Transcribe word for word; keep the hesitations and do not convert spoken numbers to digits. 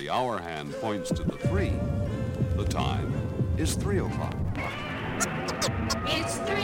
the hour hand points to the three, the time is three o'clock. It's three